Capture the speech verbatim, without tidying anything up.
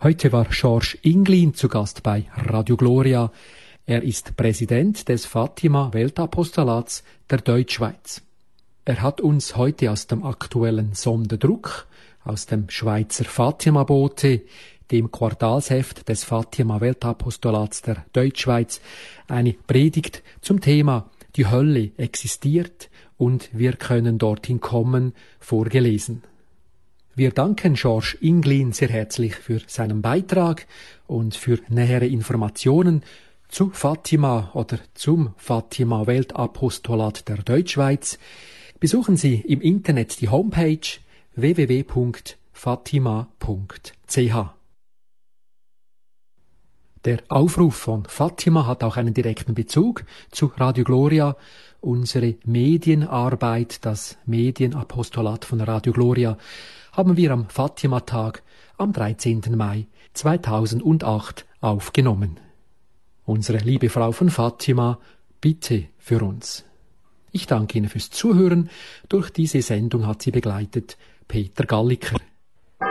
Heute war George Inglin zu Gast bei Radio Gloria. Er ist Präsident des Fatima-Weltapostolats der Deutschschweiz. Er hat uns heute aus dem aktuellen Sonderdruck, aus dem Schweizer Fatima-Bote, dem Quartalsheft des Fatima-Weltapostolats der Deutschschweiz, eine Predigt zum Thema "Die Hölle existiert und wir können dorthin kommen" vorgelesen. Wir danken George Inglin sehr herzlich für seinen Beitrag und für nähere Informationen zu Fatima oder zum Fatima-Weltapostolat der Deutschschweiz. Besuchen Sie im Internet die Homepage w w w punkt fatima punkt c h. Der Aufruf von Fatima hat auch einen direkten Bezug zu Radio Gloria. Unsere Medienarbeit, das Medienapostolat von Radio Gloria, haben wir am Fatima-Tag am dreizehnten Mai zweitausendacht aufgenommen. Unsere liebe Frau von Fatima, bitte für uns. Ich danke Ihnen fürs Zuhören. Durch diese Sendung hat sie begleitet Peter Galliker.